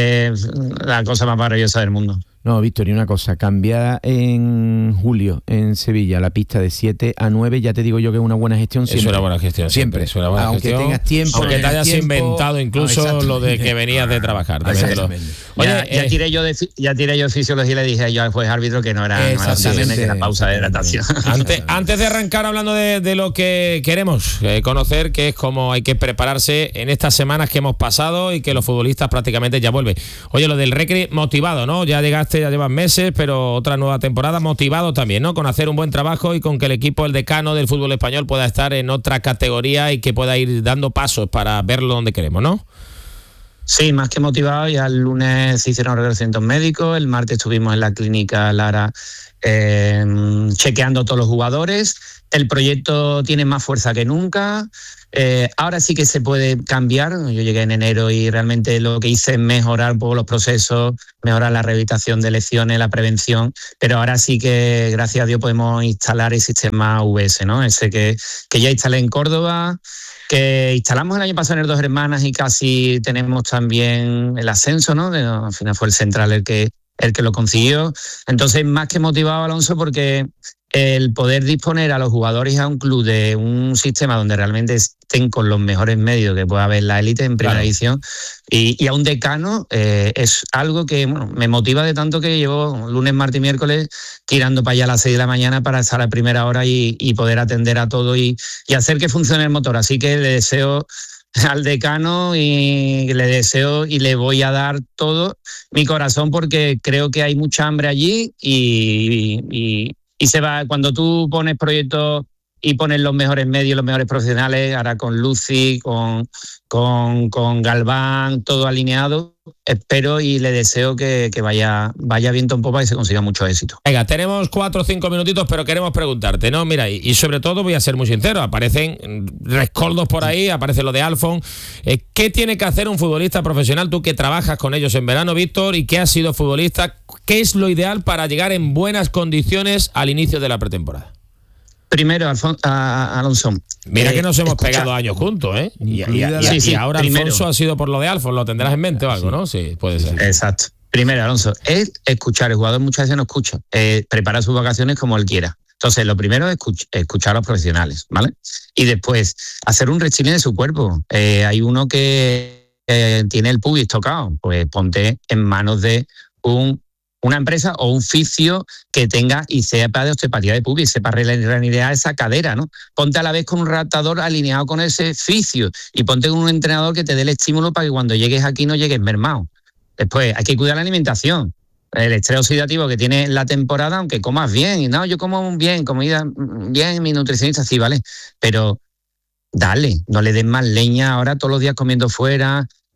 la cosa más maravillosa del mundo. No, Víctor, y una cosa, cambiar en julio en Sevilla la pista de 7 a 9, ya te digo yo que es una buena gestión siempre. Es una buena gestión siempre. Es una buena aunque gestión, tengas tiempo. Aunque te hayas inventado incluso lo de que venías de trabajar. Oye, ya tiré yo de fisiología y le dije yo al juez árbitro que no era que era pausa de hidratación. Antes de arrancar hablando de lo que queremos conocer, que es cómo hay que prepararse en estas semanas que hemos pasado y que los futbolistas prácticamente ya vuelven. Oye, lo del Recre motivado, ¿no? Ya llegaste, ya llevas meses, pero otra nueva temporada, motivado también, ¿no? Con hacer un buen trabajo y con que el equipo, el decano del fútbol español, pueda estar en otra categoría y que pueda ir dando pasos para verlo donde queremos, ¿no? Sí, más que motivado. Ya el lunes se hicieron reconocimientos médicos, el martes estuvimos en la clínica Lara chequeando a todos los jugadores. El proyecto tiene más fuerza que nunca. Ahora sí que se puede cambiar. Yo llegué en enero y realmente lo que hice es mejorar un poco los procesos, mejorar la rehabilitación de lesiones, la prevención, pero ahora sí que, gracias a Dios, podemos instalar el sistema VS, ¿no? Ese que ya instalé en Córdoba, que instalamos el año pasado en el Dos Hermanas y casi tenemos también el ascenso, ¿no? Al final fue el central el que lo consiguió. Entonces, más que motivado, Alonso, porque el poder disponer a los jugadores y a un club de un sistema donde realmente estén con los mejores medios que pueda haber la élite en primera edición y a un decano es algo que me motiva de tanto que llevo lunes, martes y miércoles tirando para allá a las 6 de la mañana para estar a primera hora y poder atender a todo y hacer que funcione el motor. Así que le deseo al decano y le deseo y le voy a dar todo mi corazón porque creo que hay mucha hambre allí y se va. Cuando tú pones proyectos y pones los mejores medios, los mejores profesionales, ahora con Lucy, con Galván, todo alineado, espero y le deseo que vaya viento en popa y se consiga mucho éxito. Venga, tenemos 4 o 5 minutitos, pero queremos preguntarte, ¿no? Mira, y sobre todo voy a ser muy sincero, aparecen rescoldos por ahí, aparece lo de Alfon. ¿Qué tiene que hacer un futbolista profesional? Tú que trabajas con ellos en verano, Víctor, y que has sido futbolista, ¿qué es lo ideal para llegar en buenas condiciones al inicio de la pretemporada? Primero, Alonso. Mira que nos hemos pegado años juntos, ¿eh? Y ahora primero, Alfonso ha sido por lo de Alfonso, lo tendrás en mente o algo, ¿no? Sí, puede ser. Exacto. Primero, Alonso, es escuchar. El jugador muchas veces no escucha. Prepara sus vacaciones como él quiera. Entonces, lo primero es escuchar a los profesionales, ¿vale? Y después, hacer un restyling de su cuerpo. Hay uno que tiene el pubis tocado. Pues ponte en manos de una empresa o un fisio que tenga y sepa de osteopatía de pubis, sepa reanidar esa cadera, ¿no? Ponte a la vez con un adaptador alineado con ese fisio y ponte con un entrenador que te dé el estímulo para que cuando llegues aquí no llegues mermado. Después, hay que cuidar la alimentación. El estrés oxidativo que tiene la temporada, aunque comas bien, y no, yo como bien, comida bien, mi nutricionista sí, ¿vale? Pero dale, no le des más leña ahora todos los días comiendo fuera.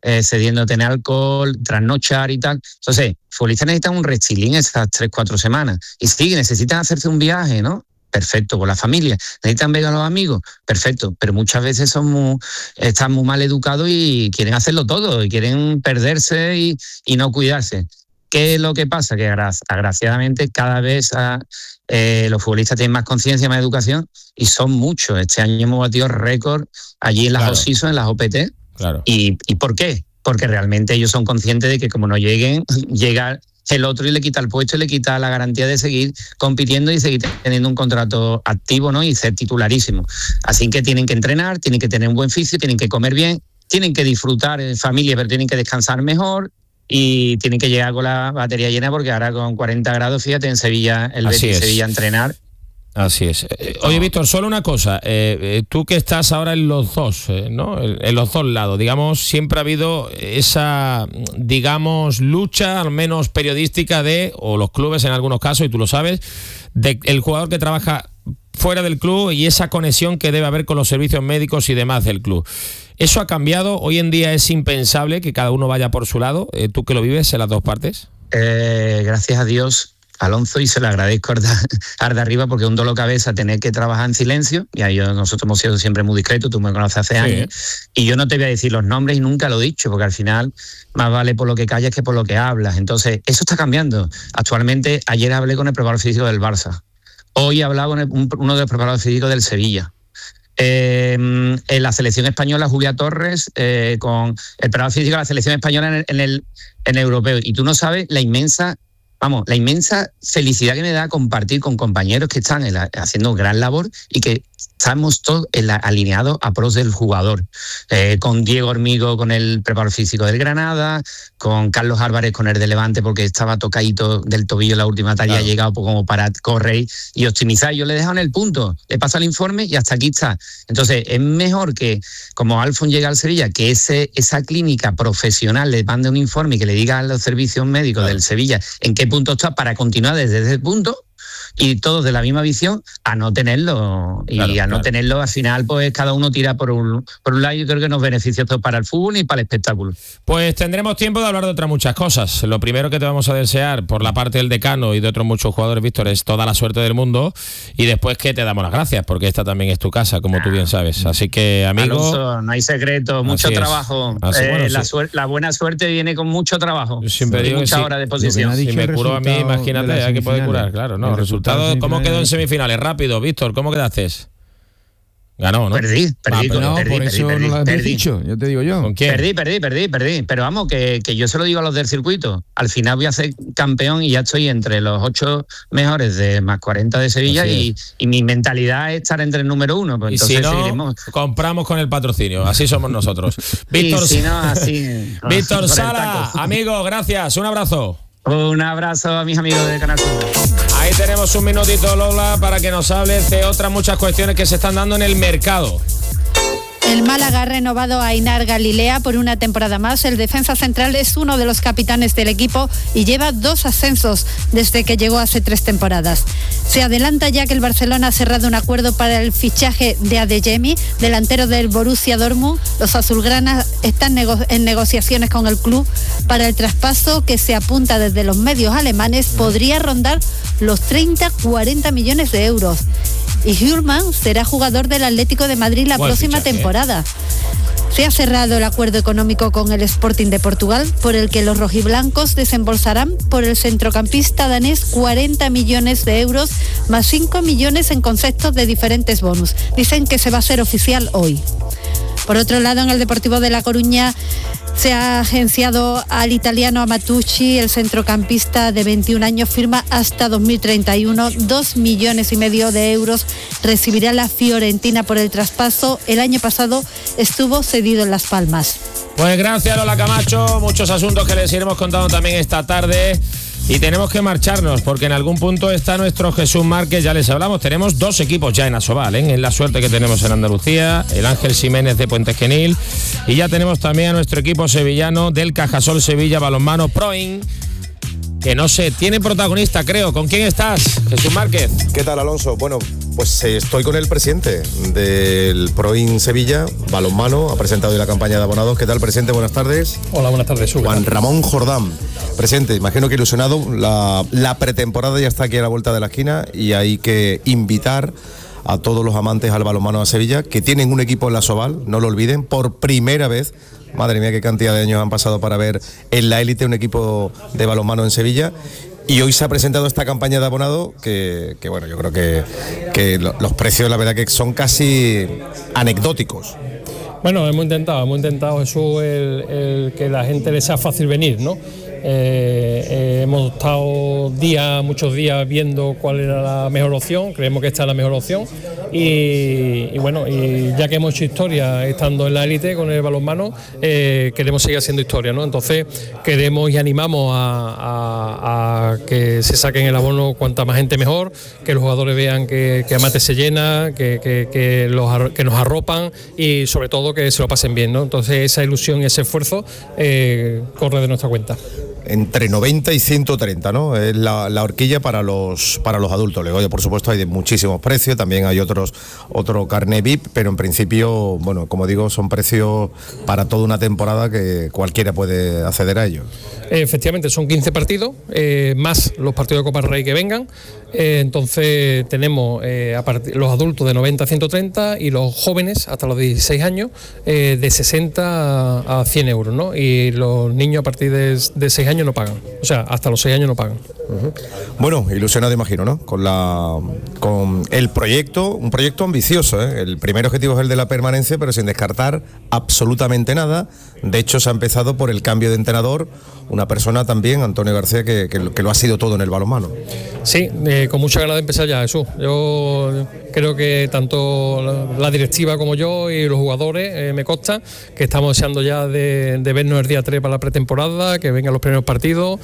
cediendo tener alcohol, trasnochar y tal. Entonces, futbolistas necesitan un restilín esas 3-4 semanas. Y sí, necesitan hacerse un viaje, ¿no? Perfecto, con la familia. ¿Necesitan ver a los amigos? Perfecto, pero muchas veces están muy mal educados y quieren hacerlo todo, y quieren perderse y no cuidarse. ¿Qué es lo que pasa? Que agraciadamente cada vez los futbolistas tienen más conciencia, más educación, y son muchos. Este año hemos batido récord allí en las OSISO, en las OPT. Claro. ¿Y por qué? Porque realmente ellos son conscientes de que como no lleguen, llega el otro y le quita el puesto y le quita la garantía de seguir compitiendo y seguir teniendo un contrato activo, ¿no? Y ser titularísimo. Así que tienen que entrenar, tienen que tener un buen fisio, tienen que comer bien, tienen que disfrutar en familia, pero tienen que descansar mejor y tienen que llegar con la batería llena, porque ahora con 40 grados, fíjate, en Sevilla, el Betis Sevilla entrenar. Así es. Oye, Víctor, solo una cosa. Tú que estás ahora en los dos, ¿no? En los dos lados, digamos, siempre ha habido esa, digamos, lucha, al menos periodística, o los clubes en algunos casos, y tú lo sabes, el jugador que trabaja fuera del club y esa conexión que debe haber con los servicios médicos y demás del club. ¿Eso ha cambiado? Hoy en día es impensable que cada uno vaya por su lado. ¿Tú que lo vives en las dos partes? Gracias a Dios, Alonso, y se lo agradezco Arda arriba, porque es un dolor de cabeza tener que trabajar en silencio. Y ahí nosotros hemos sido siempre muy discretos, tú me conoces hace años, y yo no te voy a decir los nombres y nunca lo he dicho, porque al final más vale por lo que callas que por lo que hablas. Entonces, eso está cambiando. Actualmente, ayer hablé con el preparador físico del Barça, hoy he hablado con uno de los preparadores físicos del Sevilla. En la selección española, Julia Torres, con el preparador físico de la selección española en el europeo. Y tú no sabes la inmensa felicidad que me da compartir con compañeros que están haciendo gran labor y que estamos todos alineados a pros del jugador. Con Diego Hormigo, con el preparador físico del Granada, con Carlos Álvarez, con el de Levante, porque estaba tocadito del tobillo en la última talla, ha llegado como para correr y optimizar. Yo le he dejado en el punto, le paso el informe y hasta aquí está. Entonces, es mejor que, como Alfon llega al Sevilla, que esa clínica profesional le mande un informe y que le diga a los servicios médicos del Sevilla en qué punto está, para continuar desde ese punto, y todos de la misma visión, a no tenerlo. Y no tenerlo, al final, pues cada uno tira por un lado. Yo creo que no es beneficioso para el fútbol ni para el espectáculo. Pues tendremos tiempo de hablar de otras muchas cosas. Lo primero que te vamos a desear por la parte del decano y de otros muchos jugadores, Víctor, es toda la suerte del mundo, y después que te damos las gracias, porque esta también es tu casa, como tú bien sabes. Así que, amigo... Alonso, no hay secreto, mucho trabajo. La buena suerte viene con mucho trabajo. Yo siempre digo muchas horas de posición. Si me curó a mí, imagínate, ¿a qué puede curar? Claro, no. Resultado, ¿cómo quedó en semifinales? Rápido, Víctor, ¿cómo quedaste? Ganó, ¿no? Perdí. No, por eso no lo habéis dicho, yo te digo yo. ¿Con quién? Perdí. Pero vamos, que yo se lo digo a los del circuito. Al final voy a ser campeón y ya estoy entre los 8 mejores de más 40 de Sevilla, y mi mentalidad es estar entre el número 1. Pues y entonces si no, seguiremos. compramos con el patrocinio. Así somos nosotros. Víctor, si no, así. Víctor Sala, amigo, gracias. Un abrazo. Un abrazo a mis amigos de Canal Sur. Ahí tenemos un minutito, Lola, para que nos hables de otras muchas cuestiones que se están dando en el mercado. El Málaga ha renovado a Ainar Galilea por una temporada más. El defensa central es uno de los capitanes del equipo y lleva 2 ascensos desde que llegó hace 3 temporadas. Se adelanta ya que el Barcelona ha cerrado un acuerdo para el fichaje de Adeyemi, delantero del Borussia Dortmund. Los azulgranas están en negociaciones con el club para el traspaso, que se apunta desde los medios alemanes podría rondar los 30-40 millones de euros. Y Hürmann será jugador del Atlético de Madrid la próxima temporada. Se ha cerrado el acuerdo económico con el Sporting de Portugal, por el que los rojiblancos desembolsarán por el centrocampista danés 40 millones de euros, más 5 millones en conceptos de diferentes bonus. Dicen que se va a hacer oficial hoy. Por otro lado, en el Deportivo de La Coruña se ha agenciado al italiano Amatucci. El centrocampista de 21 años firma hasta 2031, 2,5 millones de euros. Recibirá la Fiorentina por el traspaso. El año pasado estuvo cedido en Las Palmas. Pues gracias, Lola Camacho. Muchos asuntos que les iremos contando también esta tarde. Y tenemos que marcharnos, porque en algún punto está nuestro Jesús Márquez, ya les hablamos. Tenemos 2 equipos ya en Asobal, ¿eh? Es la suerte que tenemos en Andalucía, el Ángel Ximénez de Puente Genil, y ya tenemos también a nuestro equipo sevillano del Cajasol Sevilla Balonmano Proin, que no sé, tiene protagonista, creo. ¿Con quién estás, Jesús Márquez? ¿Qué tal, Alonso? Bueno, Pues estoy con el presidente del Proin Sevilla, balonmano, ha presentado hoy la campaña de abonados. ¿Qué tal, presidente? Buenas tardes. Hola, buenas tardes. Juan Ramón Jordán. Presidente, imagino que ilusionado, la pretemporada ya está aquí a la vuelta de la esquina y hay que invitar a todos los amantes al balonmano a Sevilla, que tienen un equipo en la Soval, no lo olviden, por primera vez. Madre mía, qué cantidad de años han pasado para ver en la élite un equipo de balonmano en Sevilla. Y hoy se ha presentado esta campaña de abonado que bueno, yo creo que los precios, la verdad, que son casi anecdóticos. Bueno, hemos intentado, Jesús, el que la gente le sea fácil venir, ¿no? Hemos estado muchos días viendo cuál era la mejor opción, creemos que esta es la mejor opción y bueno, y ya que hemos hecho historia estando en la élite con el balonmano, queremos seguir haciendo historia, ¿no? Entonces queremos y animamos a que se saquen el abono cuanta más gente mejor, que los jugadores vean que Amate se llena, que nos arropan y sobre todo que se lo pasen bien, ¿no? Entonces esa ilusión y ese esfuerzo corre de nuestra cuenta. Entre 90 y 130, ¿no? Es la horquilla para los adultos. Luego, por supuesto, hay de muchísimos precios, también hay otro carné VIP, pero en principio, bueno, como digo, son precios para toda una temporada que cualquiera puede acceder a ellos. Efectivamente, son 15 partidos, más los partidos de Copa del Rey que vengan. Entonces tenemos los adultos de 90 a 130 y los jóvenes hasta los 16 años de 60 a 100 euros, ¿no? Y los niños a partir de 6 años no pagan, o sea, hasta los 6 años no pagan. Bueno, ilusionado imagino, ¿no? Con el proyecto, un proyecto ambicioso, ¿eh? El primer objetivo es el de la permanencia, pero sin descartar absolutamente nada. De hecho, se ha empezado por el cambio de entrenador, una persona también, Antonio García, que lo ha sido todo en el balonmano. Sí, con mucha ganas de empezar ya, Jesús. Yo creo que tanto la directiva como yo y los jugadores, me consta que estamos deseando ya de vernos el día 3 para la pretemporada, que vengan los primeros partidos.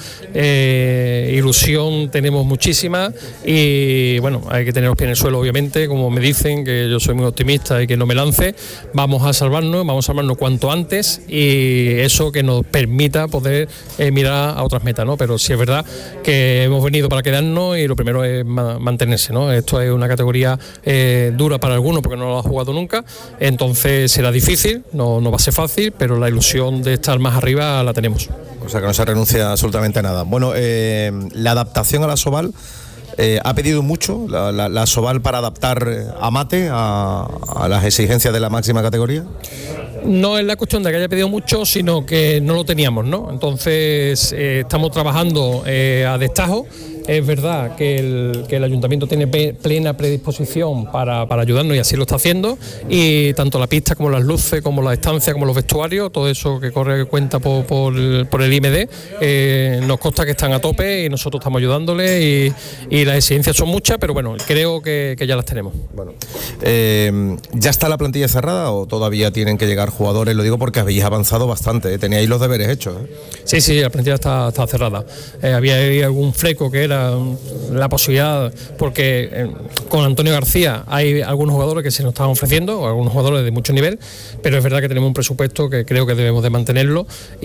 Ilusión tenemos muchísima y bueno, hay que tener los pies en el suelo, obviamente, como me dicen, que yo soy muy optimista y que no me lance. Vamos a salvarnos cuanto antes y eso que nos permita poder mirar a otras metas, ¿no? Pero sí es verdad que hemos venido para quedarnos y lo primero es mantenerse, ¿no? Esto es una categoría dura para algunos porque no lo ha jugado nunca, entonces será difícil, no va a ser fácil, pero la ilusión de estar más arriba la tenemos. O sea que no se renuncia absolutamente a nada. Bueno, la adaptación a la Soval, ha pedido mucho la Soval para adaptar Amate a las exigencias de la máxima categoría. No es la cuestión de que haya pedido mucho, sino que no lo teníamos, ¿no? Entonces estamos trabajando a destajo. Es verdad que el ayuntamiento tiene plena predisposición para ayudarnos y así lo está haciendo, y tanto la pista como las luces, como la estancia, como los vestuarios, todo eso que corre cuenta por el IMD, nos consta que están a tope y nosotros estamos ayudándole y las exigencias son muchas, pero bueno, creo que ya las tenemos. Bueno, ¿ya está la plantilla cerrada o todavía tienen que llegar jugadores? Lo digo porque habéis avanzado bastante, teníais los deberes hechos, ¿eh? Sí, la plantilla está cerrada. Había algún freco que era la posibilidad, porque con Antonio García hay algunos jugadores que se nos están ofreciendo, algunos jugadores de mucho nivel, pero es verdad que tenemos un presupuesto que creo que debemos de mantenerlo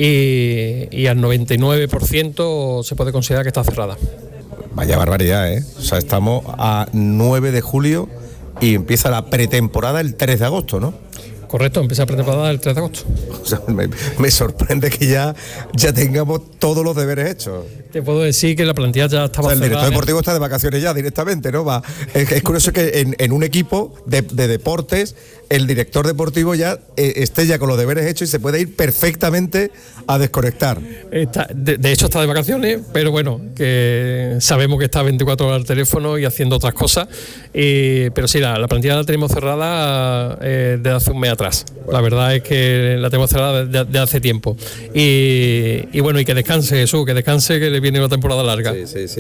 y al 99% se puede considerar que está cerrada. Vaya barbaridad, ¿eh? O sea, estamos a 9 de julio y empieza la pretemporada el 3 de agosto, ¿no? Correcto, empieza la pretemporada el 3 de agosto. O sea, me sorprende que ya tengamos todos los deberes hechos. Te puedo decir que la plantilla ya estaba cerrada. El director deportivo está de vacaciones ya directamente, ¿no? Es curioso que en un equipo de deportes el director deportivo ya esté ya con los deberes hechos y se puede ir perfectamente a desconectar. De hecho está de vacaciones, pero bueno, que sabemos que está 24 horas al teléfono y haciendo otras cosas, pero sí, la plantilla la tenemos cerrada desde hace un mes atrás. La verdad es que la tenemos cerrada desde hace tiempo y bueno, y que descanse Jesús, que le viene una temporada larga. Sí.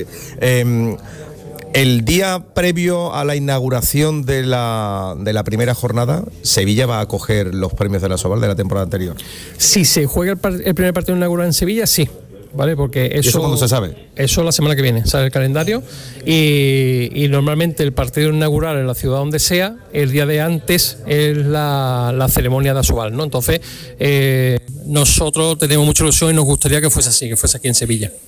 El día previo a la inauguración de la primera jornada, Sevilla va a acoger los premios de la Soval de la temporada anterior. Si se juega el primer partido inaugural en Sevilla, sí. ¿Vale? Porque eso cuándo se sabe. Eso la semana que viene sale el calendario y normalmente el partido inaugural en la ciudad donde sea, el día de antes es la ceremonia de Asobal, ¿no? Entonces nosotros tenemos mucha ilusión y nos gustaría que fuese así, que fuese aquí en Sevilla.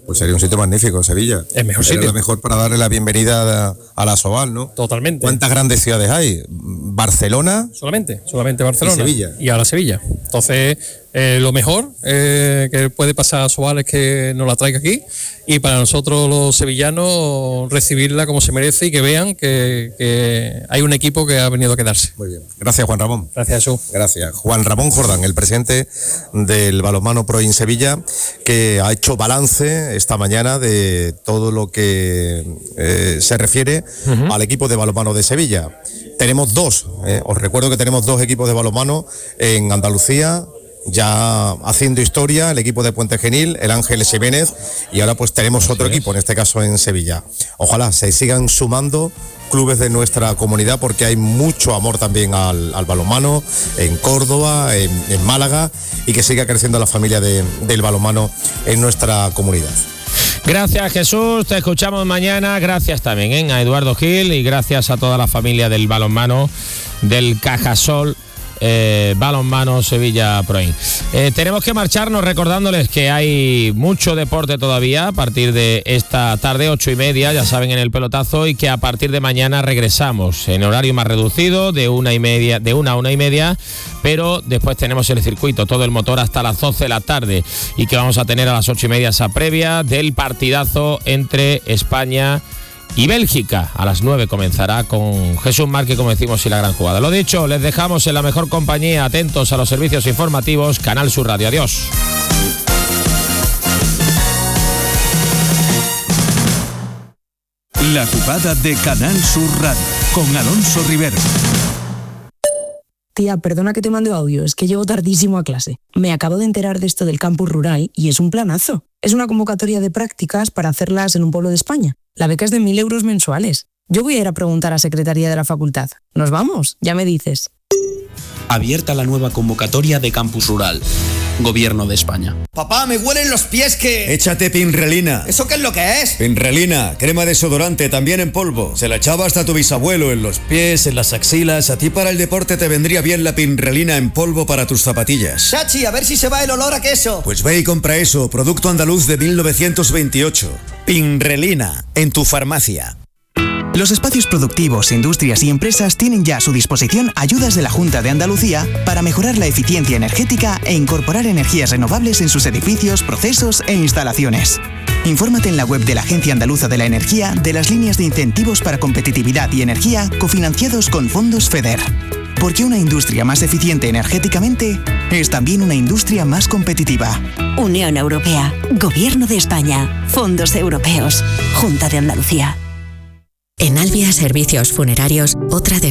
Pues sería un sitio magnífico, Sevilla. El mejor sitio. Lo mejor para darle la bienvenida a la Soval, ¿no? Totalmente. ¿Cuántas grandes ciudades hay? ¿Barcelona? Solamente Barcelona. ¿Y Sevilla? Y ahora Sevilla. Entonces, lo mejor que puede pasar a Soval es que nos la traiga aquí, y para nosotros los sevillanos recibirla como se merece y que vean que hay un equipo que ha venido a quedarse. Muy bien. Gracias, Juan Ramón. Gracias, Jesús. Gracias. Juan Ramón Jordán, el presidente del Balonmano Pro in Sevilla, que ha hecho balance esta mañana de todo lo que se refiere al equipo de balonmano de Sevilla. Tenemos dos, os recuerdo que tenemos dos equipos de balonmano en Andalucía, ya haciendo historia, el equipo de Puente Genil, el Ángel Ximénez, y ahora pues tenemos otro equipo, en este caso en Sevilla. Ojalá se sigan sumando clubes de nuestra comunidad, porque hay mucho amor también al balonmano en Córdoba, en Málaga, y que siga creciendo la familia del balonmano en nuestra comunidad. Gracias, Jesús, te escuchamos mañana. Gracias también a Eduardo Gil, y gracias a toda la familia del balonmano del Cajasol Balonmano Sevilla Proin. Tenemos que marcharnos recordándoles que hay mucho deporte todavía a partir de esta tarde, 8:30, ya saben, en el pelotazo, y que a partir de mañana regresamos en horario más reducido, de 1 a 1:30, pero después tenemos el circuito, todo el motor hasta las 12 de la tarde, y que vamos a tener a las 8:30 esa previa del partidazo entre España y Bélgica. A las 9 comenzará con Jesús Márquez, como decimos, y la gran jugada. Lo dicho, les dejamos en la mejor compañía, atentos a los servicios informativos, Canal Sur Radio. Adiós. La jugada de Canal Sur Radio, con Alonso Rivero. Tía, perdona que te mande audio, es que llego tardísimo a clase. Me acabo de enterar de esto del campus rural y es un planazo. Es una convocatoria de prácticas para hacerlas en un pueblo de España. La beca es de 1.000 euros mensuales. Yo voy a ir a preguntar a Secretaría de la Facultad. ¿Nos vamos? Ya me dices. Abierta la nueva convocatoria de Campus Rural. Gobierno de España. Papá, me huelen los pies que... Échate Pinrelina. ¿Eso qué es lo que es? Pinrelina, crema desodorante, también en polvo. Se la echaba hasta tu bisabuelo, en los pies, en las axilas. A ti para el deporte te vendría bien la Pinrelina en polvo para tus zapatillas. Chachi, a ver si se va el olor a queso. Pues ve y compra eso, producto andaluz de 1928. Pinrelina, en tu farmacia. Los espacios productivos, industrias y empresas tienen ya a su disposición ayudas de la Junta de Andalucía para mejorar la eficiencia energética e incorporar energías renovables en sus edificios, procesos e instalaciones. Infórmate en la web de la Agencia Andaluza de la Energía de las líneas de incentivos para competitividad y energía cofinanciados con fondos FEDER. Porque una industria más eficiente energéticamente es también una industria más competitiva. Unión Europea, Gobierno de España, Fondos Europeos, Junta de Andalucía. En Albia Servicios Funerarios, otra de